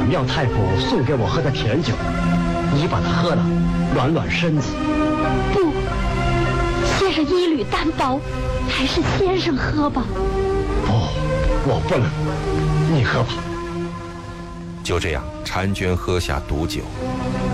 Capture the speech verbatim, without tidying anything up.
妙太傅送给我喝的甜酒，你把它喝了，暖暖身子。 不，先生一缕单薄，还是先生喝吧。 不，我不能，你喝吧。 就这样，婵娟喝下毒酒，